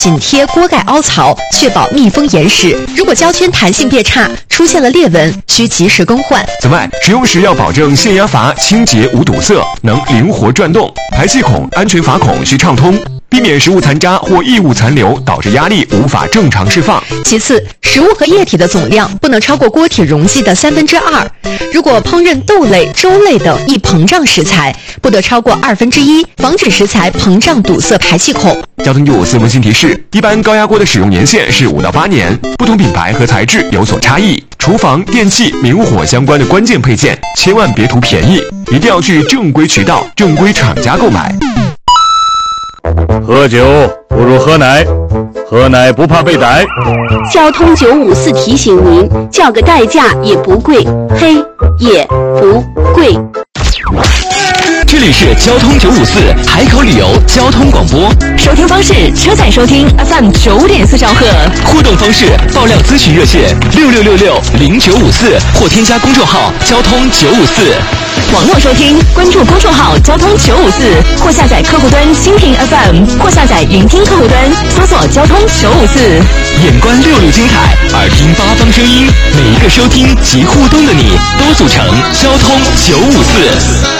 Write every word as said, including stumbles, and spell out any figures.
紧贴锅盖凹槽，确保密封严实。如果胶圈弹性变差，出现了裂纹，需及时更换。 此外，使用时要保证限压阀清洁无堵塞，能灵活转动；排气孔、安全阀孔需畅通，避免食物残渣或异物残留导致压力无法正常释放。 其次，食物和液体的总量不能超过锅体容积的三分之二。如果烹饪豆类、粥类等易膨胀食材，不得超过二分之一，防止食材膨胀堵塞排气孔。 交通九五四温馨提示：一般高压锅的使用年限是五到八年，不同品牌和材质有所差异。厨房、电器、明火相关的关键配件，千万别图便宜，一定要去正规渠道、正规厂家购买。 喝酒不如喝奶，喝奶不怕被逮。 交通九五四提醒您，叫个代驾也不贵，嘿，也不贵。 这里是交通九五四海口旅游交通广播， 收听方式：车载收听 F M 九点四兆赫， 互动方式：爆料咨询热线六六六六零九五四或添加公众号交通九五四。 网络收听，关注公众号交通九五四，或下载客户端蜻蜓 F M， 或下载云听客户端，搜索交通九五四。 眼观六路精彩，耳听八方声音，每一个收听及互动的你，都组成交通九五四。